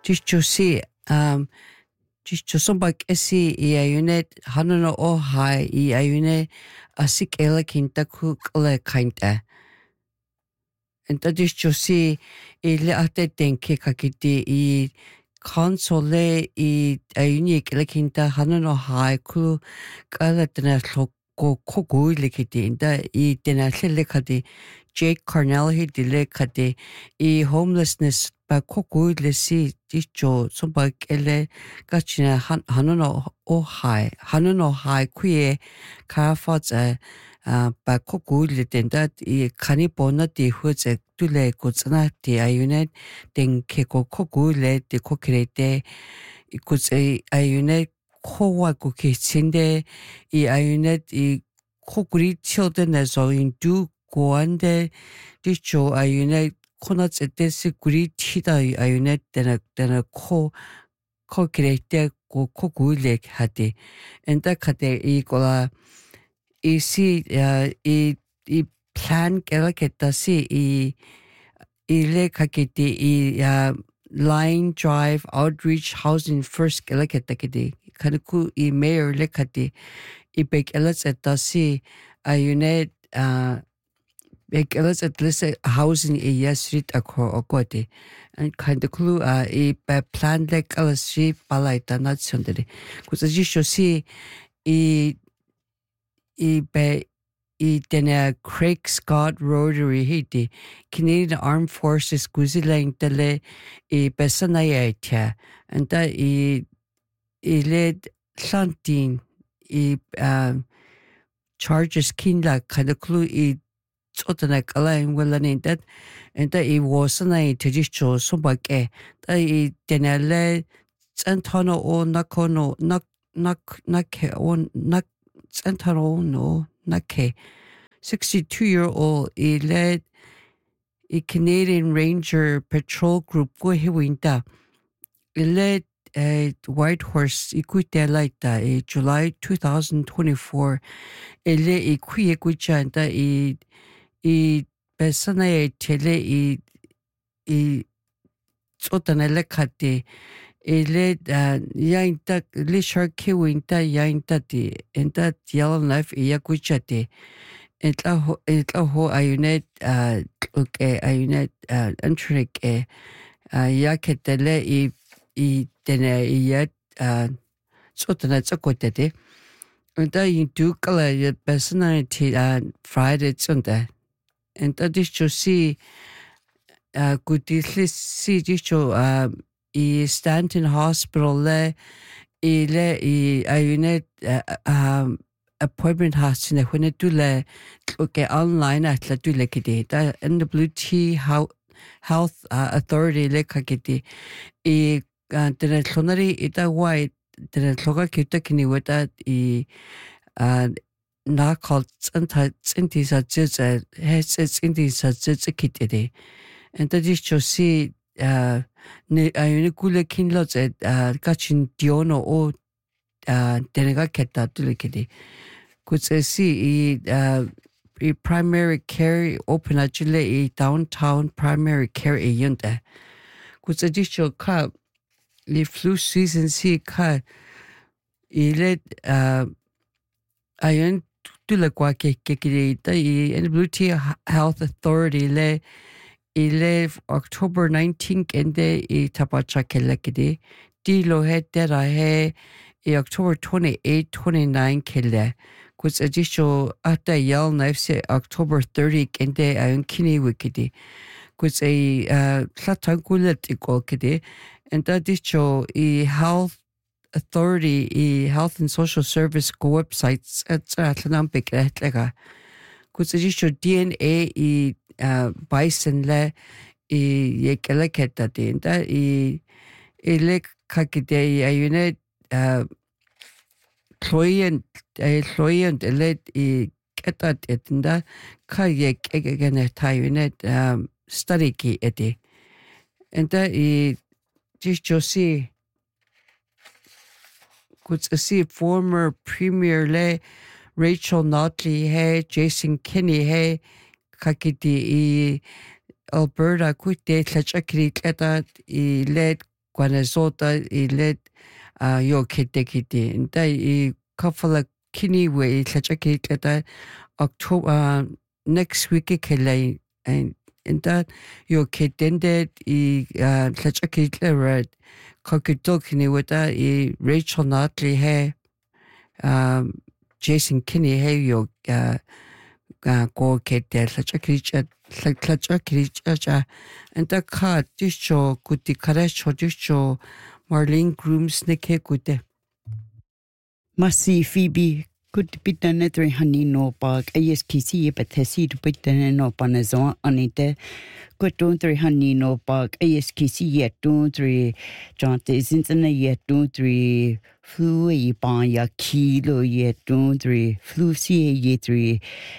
Jichusi Jichusumba esi I ayunet hanuno o hai I ayune asikela kinta kukle kainta. Enta jichusi ile ate denke kakiti I console I ayuni kele kinta hanuno hai ku kala tena loko kogu likiti inda I tena lele kati Jake Cornell hi dile kati I homelessness ba kogu lesi dicho sumba kele kachina hanuno o hai kuye karafatsa ba kogu litenda I kanibona di huze dule kutsana di ayunet den keko kogu le di kokirete kutse ayunet kowa kukitsinde I ayunet I kokuri children에서 인두 고안데 dicho ayunet konatsetesi guri tida ayunet dena ko kirete ko gulek hadi enda kate I kola I plan kelaketasi I le kakiti I Line Drive Outreach Housing First kelaketaki kanaku I mayor le kati I bek elatsetasi ayunet bek elatsetasi housing yasrit akote and kind of clue I plan like alasi palaita not sundari kusaji si I dena Craig Scott Rotary hiti Canadian Armed Forces guzilang tale I besanayatya and that I led Santin charges kinla kind of clue I totana kalain walanin that and that I wasn't tejicho subake that I denale Santano o nakono nake on nak Santano no nake 62-year-old I led a Canadian Ranger Patrol Group go hiwinta I led Whitehorse ikuite laita July 2024 ele ikuye kuchanta I besana tele I tsotana lekati ele yainta lishar kiwinta yainta di enta Yellowknife yakuchati etla ho ayunet okay ayunet antrik yaketele I dena yet tsotana tsakotete enta yindu kala personality Friday tsunda enta disho si kudisli si disho I Stanton Hospital le ayunet appointment has in when it do le okay online at la do le kidi da NWT Health Authority le kakiti dena tlonari ita white dena tloga kita kini weta na called tsinti sa jitsa has tsinti sa jitsa kitidi and that is to see ne ayune kule kinlots kachin diono o denega ketta tulekidi kutse si I primary care open actually downtown primary care yunta kutse disho ka I flu season si ka ile ayun tulakwa kekidi ta NWT Health Authority le ile October 19 kende tapacha kelekidi di lo he dera he October 28 29 kelle kus adisho ata Yellowknife se October 30 kende ayun kini wikidi kus latangkulet ikokidi and adisho Health Authority Health and Social Service go websites at atlanambik etlega kus adisho DNA bison le yekeleketa dinda elek kakide ayunet client let ketat etinda kayek egene tayunet study ki edi and that just see could see former premier le Rachel Notley hey Jason Kinney hey kakiti Alberta kuite tlachakri ketat led Guanazota ilet yo kete kete. And I kafala kini we lachaki kata October next week kelai and that yo ketended lachaki red kokutokini with Rachel Notley he Jason Kinney he yo go kete lachaki and the card this show could the courage this show Marlene Grooms neke kude. Masi Phoebe could be done at honey no bag, ASKC, but Tessie to put the no panazon on it. Good don't three honey no bag, ASKC yet don't three jantes in a yet don't three flu a ban ya kilo yet don't three flu CA 3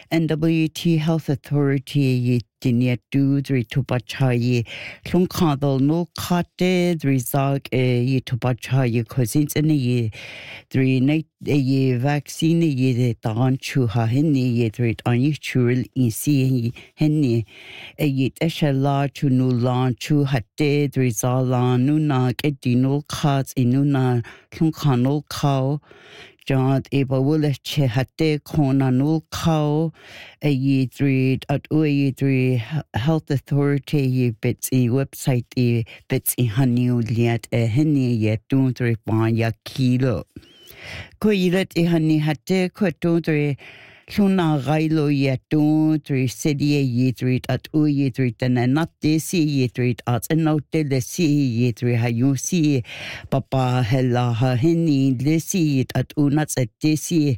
NWT Health Authority ye Dinia do three to bachaye long candle no cotted result ye to bachaye cousins in a year 3 night a vaccine ye the dan chu ha henny ye 3 unusual in see henny a yet eshala to no lawn chu had dead result on no knock a dino cards in no no cow John Eba Willis che hatte kona no cow a ye 3 at ye 3 health authority ye bits e website e bits e honey liat a henny ye don't repond ya kilo ko yilet e honey hatte ko don't Luna gailo ye don't city ye 3 at ye 3 and not this ye 3 at and out the sea ye 3 ha you see papa hella ha henny the see at unats at this ye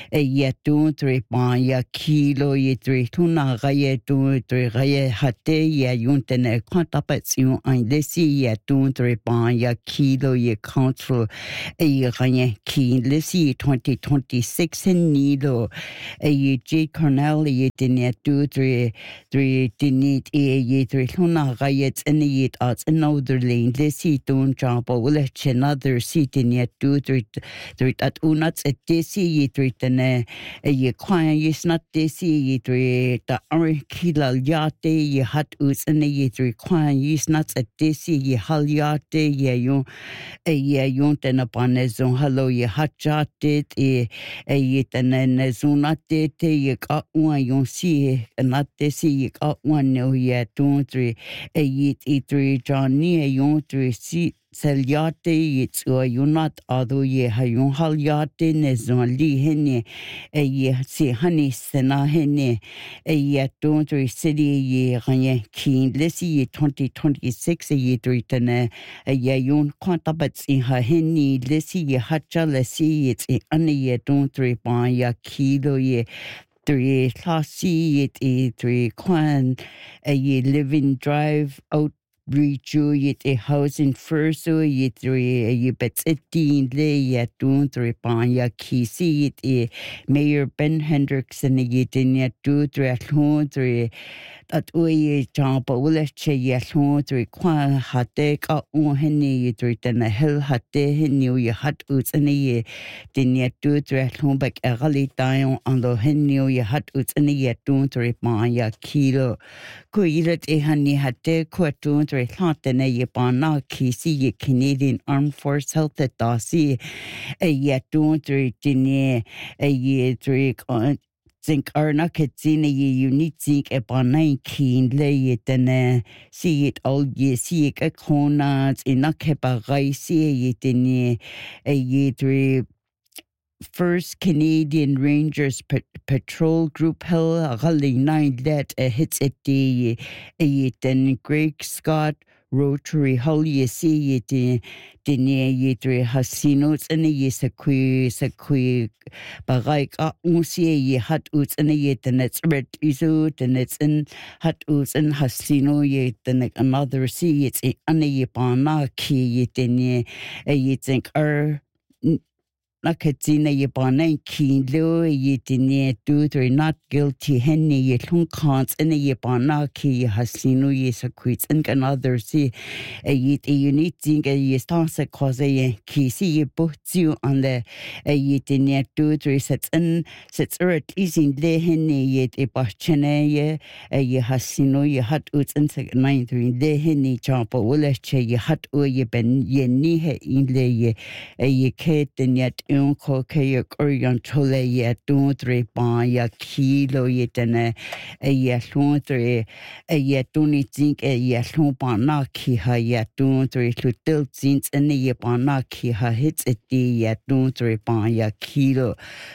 don't repond ya kilo ye 3 tuna gaye don't gaye hatte ye yuntene quantapets you and the see ye don't repond ya kilo ye council gaye key the see 2026 in nido a J. Cornell, ye didn't do three didn't ye 3 Luna riots and the yet arts another lane. Let's see, don't jump or will let another seat in yet do 3 at unats at this ye 3 and a ye quiet is not this ye 3 the orange kilo yate ye hat us and the ye 3 quiet is not at this ye hal yate ye you a ye yunt and upon a zone hello ye hat jotted a yet and then a zone te ye ka one yon see not te see ye ka one no ye don't three a yit e 3 Johnny a yon 3 see sel yate it's you not although ye ha yon hal yate ne zon li hene a ye see honey sena hene a ye don't 3 city ye ganye keen let's see 2026 a ye 3 tane a ye yon quantabats in her hene let's see ye hacha let's see it's ane ye don't 3 ban ya kilo ye 3 classy it e 3 quan a ye living drive out reach a housing first so ye 3 ye bets 18 lay ye don't 3 ban ya kisi it e Mayor Ben Hendrickson ye din do 3 at home 3 at ye jump will let ye at home 3 quan hat take out on henny ye 3 then a hill hat de henny ye hat uts and ye din ye do 3 at home back early down on the henny ye hat uts and ye don't 3 ban ya kilo ko yilet e honey hat de ko don't 3 hat and ye ban na kisi ye Canadian Armed Force Health at dasi a ye don't 3 din ye a ye 3 think arna katsina ye unique think upon 19 lay it and see it all ye see it a conats in a kepa see it in a ye 3 First Canadian Rangers Patrol Group held a rally 9 that hits at the then Greg Scott Rotary Hull ye see ye the near ye 3 hasinos and ye sakui baraik unsi ye hat uts and ye the nets red iso the nets in hat uts and hasino ye the another see it's a ye pana ki ye the ye think Nakatina Yabana Kilo Yitine 2-3 not guilty Henny Yetun Kants and a Yabana Ki Hasinu Yesaquits and another see a yit a unit thing a yestansa cause a kisi ye both you on the a yitine 2-3 sets and sets at least in the Henny yet a bachene ye Hasinu ye hat uts and 9-3 de Henny champa Willeche ye hat o ye ben ye nihe in the ye a kate and yet unco kayak or yon chole yet 2-3 ban ya kilo yet and a ye 2-3 a yet don't think a ye ban ki ha yet 2-3 to tilt since and ye ban ki ha hits a d yet 2-3 ban ya kilo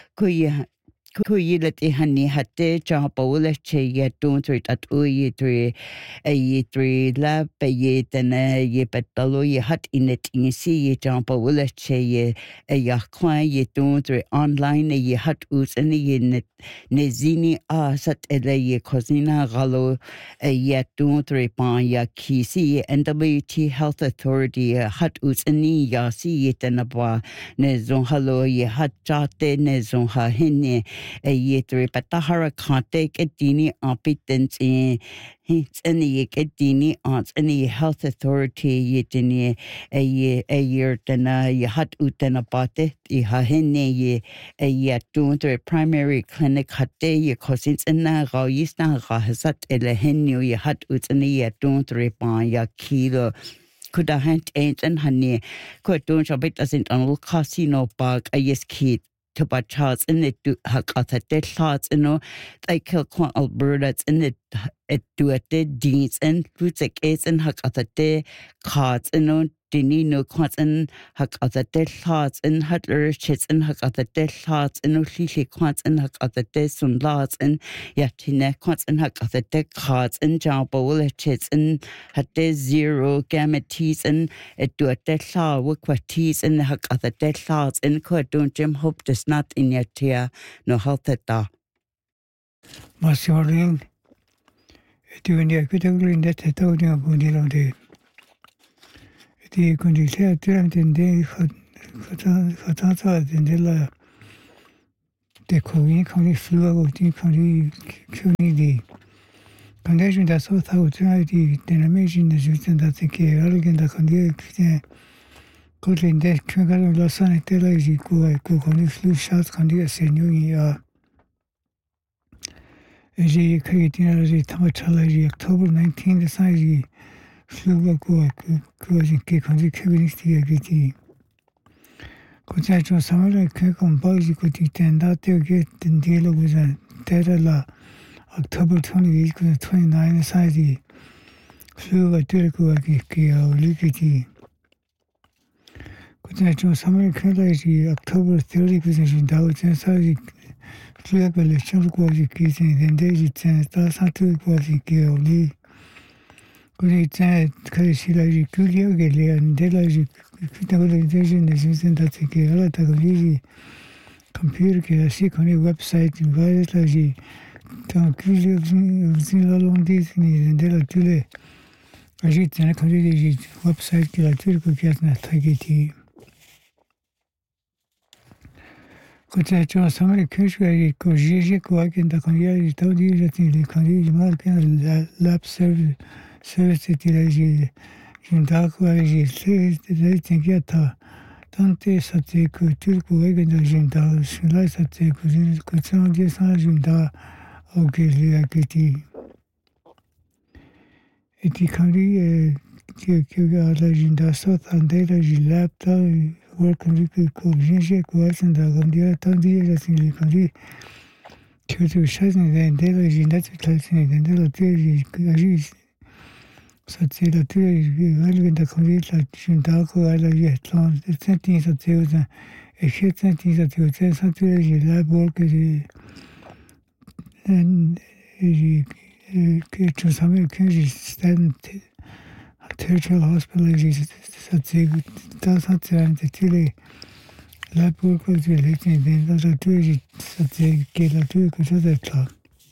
Kuyi let ihani hatte chapa wala che ye 2-3 at uye 3 a ye 3 lab a ye tana ye petalo ye hat in it in see ye chapa wala che ye a ya kwa ye 2-3 online ye hat us and ye net nezini a sat ele ye cosina galo a ye 2-3 pan ya kisi NWT Health Authority hat us and ya see ye tana ba ne zon halo ye hat chate ne zon ha hene a year patahara can't take a dini competence in any dini aunts any health authority yetini a year than ye hat utana pate ha hene ye a year 2 primary clinic hatte ye cousins and na ga yisna ga hasat ele henu ye hat utani ye 2 pan ya kilo could a hand ain't and honey could don't a bit as in an casino park a yes kid to buy charts in it to hack out at dead thoughts, they kill Quan Alberta in it do a dead deeds and roots like aids and hack out at dead cards, Dini no quants and hack out the dead thoughts and hutler chits and hack out the dead thoughts and no cliche quants and hack out the dead sun lots and yatina quants and hack out the dead cards and jumbo chits and had dead zero gamma teas and it do a dead thought work with teas and hack out the dead thoughts and could don't Jim hope does not in your tear no health at all. Masioring doing the equitable in that I told you about the day. Die conditie in de fatata in de la de coin quand il flou au dit quand il di condition da so ta utra di de la machine de juste da que alguien da quand il quand il de que la santé la ji quand il flou chat quand il c'est new ya j'ai créé une j'ai travaillé October 19 de ça flua ko que quand il communiste agiti quand je samala que comme base ko tenda te get den dialogue with la October 28 to 29 side flua te ko que oligiti quand je samala que la October 30 position dawo te side flua ko le champ ko que den de ta sa tu ko que oli 그래 그래시라지 그게게 내라지 그때는 대신에 진짜 되게 알았다고 얘기 컴퓨터에 시커니 웹사이트 바이러스라지 또 그게 무슨 론디스니 내가 줄에 아직은 거기에 웹사이트가 들고 계시나 타깃이 그때 저 사람이 교수가 그 지지고 하긴다 거기에 또 뒤에 거기 말하는 랩 서비스 티라지 진다고지 세대 생겼다 tanto 사태 그 들고 하긴다 진다 신라 사태 그 상황에 사진다 오게리아기티 에티카리 que a legenda só tandeira de laptop working com gente que gosta da gandia tandia assim ali que tu chás nem da legenda tu tá assim dentro do teu a gente só se da teu alguém da convite juntar com ela e então tem essa teu e que tem essa teu essa teu de labor que que tu sabe que está Churchill Hospital is such a lab work was related in the two such a killer to the club.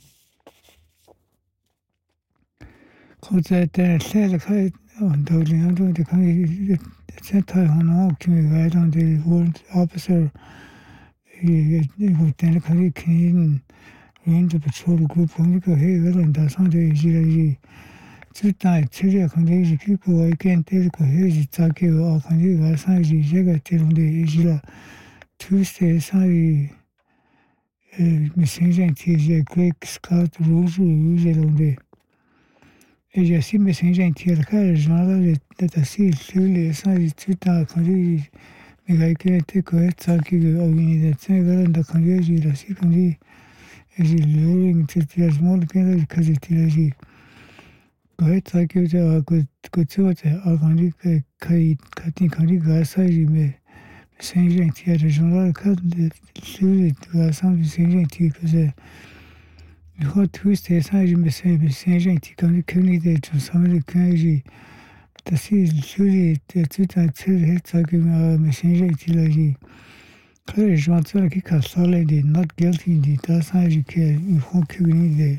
Cause that said a fight on Dublin, the center on all right on the world officer then can Canadian Ranger Patrol Group only go here and that's how they usually 2体釣りはこの時期結構はいけんてるか平時だけはこの時が3時じゃがてるんでいじら Tuesday 3時メッセンジャーに TJ Greg Scott Rose ユージェルんでじゃあメッセンジャーに TJ からジャーナルでだし釣り3時ついたこの時目がいけんてこやつだけがおぎにでつながるんだこの時らしいこの時じローリングついてるものけんだ風てるしGoethe sagt ja, gut so der Organik kai kategorie gasai mais c'est gentil de genre quand de celui de ça c'est gentil que c'est le twist c'est ça je me c'est gentil quand que ni de tout ça le quand j'ai c'est celui de tout un tel ça que mais c'est gentil là j'ai quand je vois ça qui casse les de not guilty de ça j'ai que il faut que ni de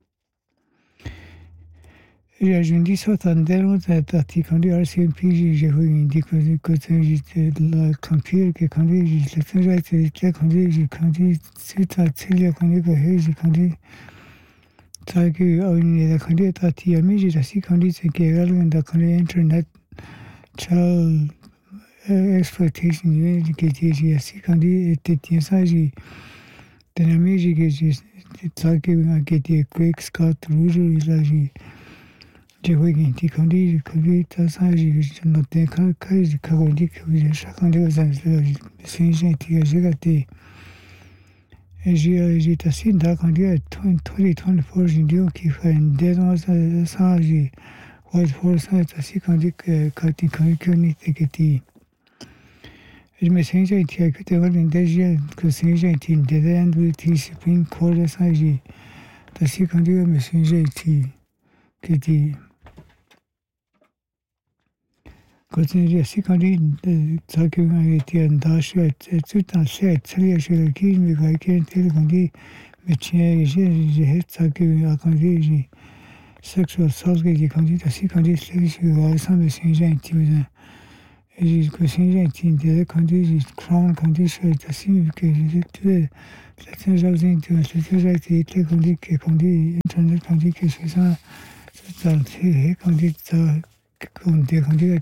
je me dis ça tant d'heures que quand il y a RCMP j'ai dit que j'étais la computer que quand j'étais quand c'est à tirer quand j'ai ça que on est quand il y a mais j'ai aussi quand c'est que quand internet child exploitation que j'ai aussi quand était ça j'ai mais j'ai ça que était quick Scott Rouge là j'ai voyé quand ça ça j'ai noté quand j'ai dit que j'ai chacun des c'est gentil j'ai gâté et j'ai assis dans quand il y a 24 j'ai dit qu'il fait une dédon ça j'ai ouais pour ça assis quand dit que quand il était que je me suis dit que tu avais une déjà que c'est gentil dedans de discipline quoi ça j'ai assis quand il me suis dit que tu Continue si quand il ça que a été un dash tout un set très chez le qui me va qui était quand il me tient j'ai ça que quand j'ai sexual assault que quand il si quand il c'est ça me c'est gentil et je que c'est gentil de quand il crown quand il c'est aussi que j'ai tout c'est ça j'ai tout c'est ça qui était quand il internet quand il que c'est ça c'est quand il ça quand il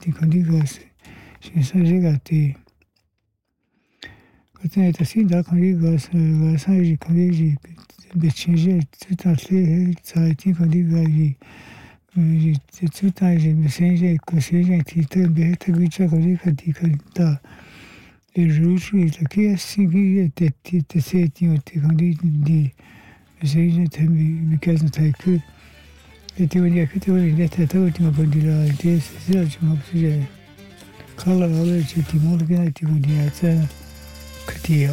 ça j'ai gâté quand il est assis dans quand il ça j'ai quand j'ai changé tout à fait ça a été quand j'ai tout à j'ai messagé que c'est gentil de bien te dire quand et je suis là qui est signé était c'est quand il dit c'est gentil mais qu'est-ce que et tu vois que tu vois il était tout le monde dit là c'est ça je me suis quand la robe je te montre que tu vois dire ça que tu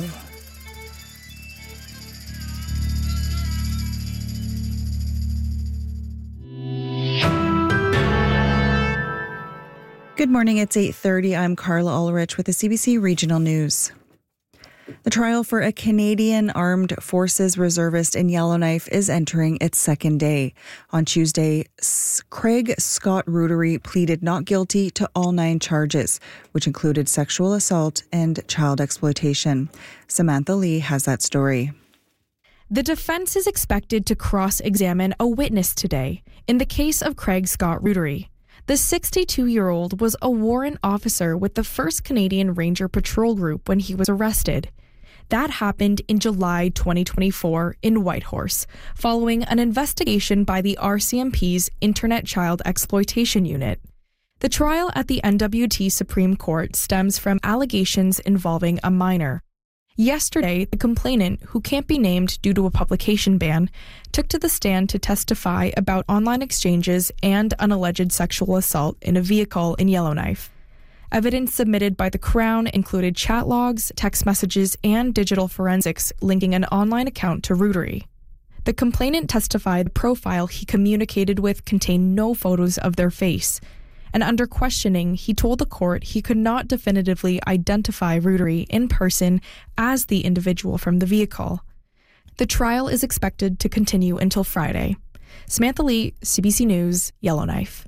Good morning, it's 8:30. I'm Carla Ulrich with the CBC Regional News. The trial for a Canadian Armed Forces reservist in Yellowknife is entering its second day. On Tuesday, Craig Scott Rudery pleaded not guilty to all 9 charges, which included sexual assault and child exploitation. Samantha Lee has that story. The defense is expected to cross-examine a witness today in the case of Craig Scott Rudery. The 62-year-old was a warrant officer with the 1st Canadian Ranger Patrol Group when he was arrested. That happened in July 2024 in Whitehorse, following an investigation by the RCMP's Internet Child Exploitation Unit. The trial at the NWT Supreme Court stems from allegations involving a minor. Yesterday, the complainant, who can't be named due to a publication ban, took to the stand to testify about online exchanges and an alleged sexual assault in a vehicle in Yellowknife. Evidence submitted by the Crown included chat logs, text messages, and digital forensics linking an online account to Rudery. The complainant testified the profile he communicated with contained no photos of their face, and under questioning, he told the court he could not definitively identify Rudery in person as the individual from the vehicle. The trial is expected to continue until Friday. Samantha Lee, CBC News, Yellowknife.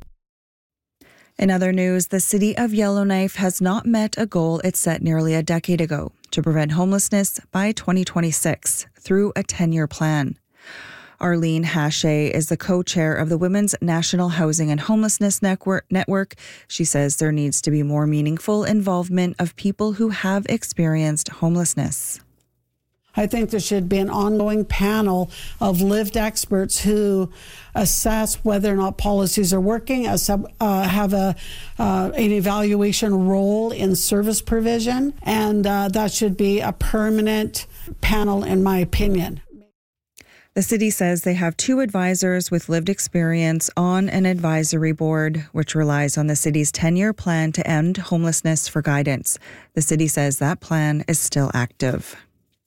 In other news, the city of Yellowknife has not met a goal it set nearly a decade ago to prevent homelessness by 2026 through a 10-year plan. Arlene Hache is the co-chair of the Women's National Housing and Homelessness Network. She says there needs to be more meaningful involvement of people who have experienced homelessness. I think there should be an ongoing panel of lived experts who assess whether or not policies are working, have an evaluation role in service provision, and that should be a permanent panel, in my opinion. The city says they have 2 advisors with lived experience on an advisory board, which relies on the city's 10-year plan to end homelessness for guidance. The city says that plan is still active.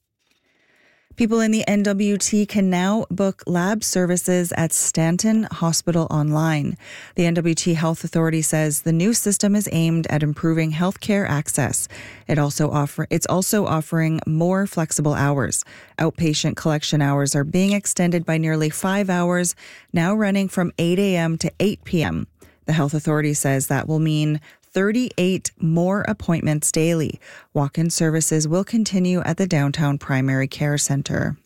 People in the NWT can now book lab services at Stanton Hospital online. The NWT Health Authority says the new system is aimed at improving healthcare access. It's also offering more flexible hours. Outpatient collection hours are being extended by nearly 5 hours, now running from 8 a.m. to 8 p.m. The Health Authority says that will mean 38 more appointments daily. Walk-in services will continue at the Downtown Primary Care Center.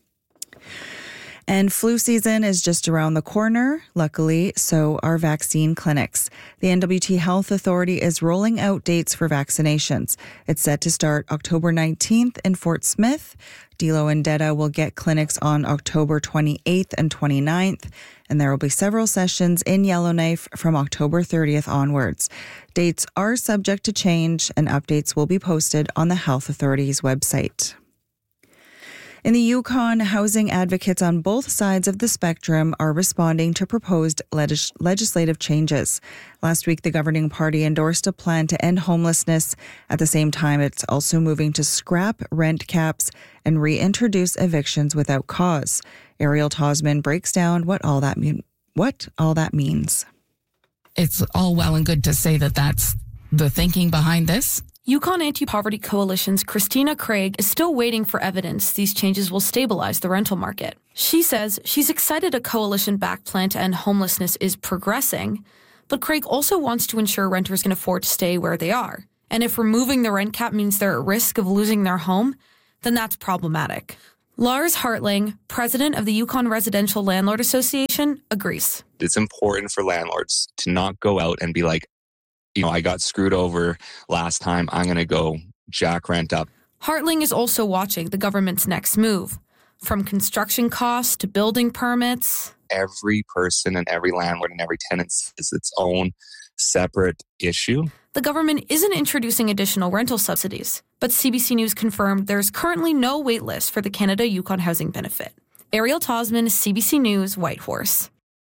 And flu season is just around the corner. Luckily, so are vaccine clinics. The NWT Health Authority is rolling out dates for vaccinations. It's set to start October 19th in Fort Smith. Dilo and Detta will get clinics on October 28th and 29th. And there will be several sessions in Yellowknife from October 30th onwards. Dates are subject to change, and updates will be posted on the Health Authority's website. In the Yukon, housing advocates on both sides of the spectrum are responding to proposed legislative changes. Last week, the governing party endorsed a plan to end homelessness. At the same time, it's also moving to scrap rent caps and reintroduce evictions without cause. Ariel Tosman breaks down what all that means. It's all well and good to say that that's the thinking behind this. Yukon Anti-Poverty Coalition's Christina Craig is still waiting for evidence these changes will stabilize the rental market. She says she's excited a coalition-backed plan to end homelessness is progressing, but Craig also wants to ensure renters can afford to stay where they are. And if removing the rent cap means they're at risk of losing their home, then that's problematic. Lars Hartling, president of the Yukon Residential Landlord Association, agrees. It's important for landlords to not go out and be like, I got screwed over last time, I'm going to go jack rent up. Hartling is also watching the government's next move, from construction costs to building permits. Every person and every landlord and every tenant is its own separate issue. The government isn't introducing additional rental subsidies, but CBC News confirmed there's currently no wait list for the Canada Yukon Housing Benefit. Ariel Tosman, CBC News, Whitehorse.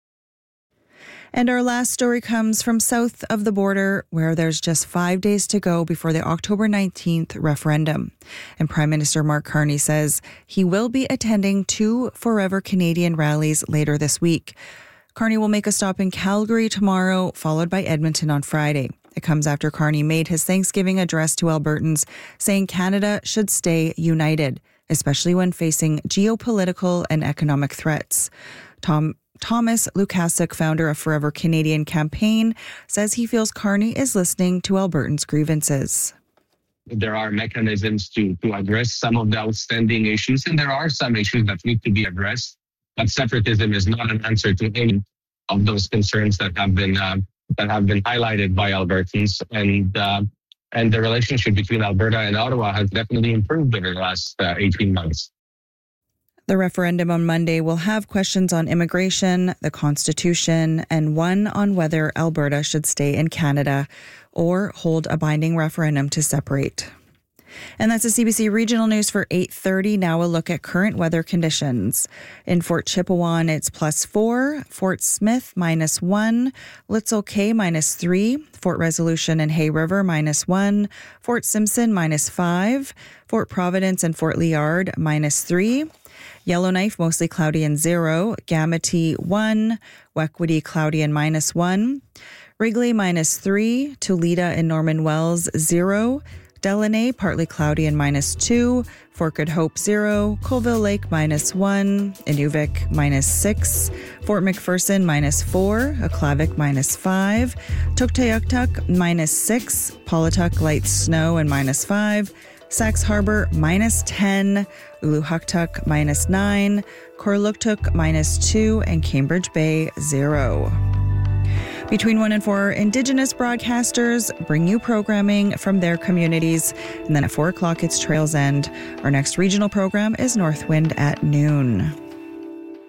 And our last story comes from south of the border, where there's just 5 days to go before the October 19th referendum. And Prime Minister Mark Carney says he will be attending 2 Forever Canadian rallies later this week. Carney will make a stop in Calgary tomorrow, followed by Edmonton on Friday. It comes after Carney made his Thanksgiving address to Albertans, saying Canada should stay united, especially when facing geopolitical and economic threats. Thomas Lukasik, founder of Forever Canadian Campaign, says he feels Carney is listening to Albertans' grievances. There are mechanisms to address some of the outstanding issues, and there are some issues that need to be addressed. But separatism is not an answer to any of those concerns that have been highlighted by Albertans, and the relationship between Alberta and Ottawa has definitely improved over the last 18 months. The referendum on Monday will have questions on immigration, the Constitution, and one on whether Alberta should stay in Canada or hold a binding referendum to separate. And that's the CBC Regional News for 8:30. Now a look at current weather conditions. In Fort Chipewyan, it's +4. Fort Smith, -1. Litzel Cay, -3. Fort Resolution and Hay River, -1. Fort Simpson, -5. Fort Providence and Fort Liard, -3. Yellowknife, mostly cloudy and 0. Gamity, 1. Wequity, cloudy and -1. Wrigley, -3. Tulita and Norman Wells, 0. Delaney, partly cloudy and -2. Fort Good Hope, 0. Colville Lake, -1. Inuvik, -6. Fort McPherson, -4. Aklavik, -5. Tuktoyaktuk, -6. Polituck, light snow and -5. Sax Harbor -10, Uluhaktuk -9, Korluktuk -2, and Cambridge Bay 0. Between 1 and 4, Indigenous broadcasters bring you programming from their communities. And then at 4 o'clock, it's Trails End. Our next regional program is Northwind at noon.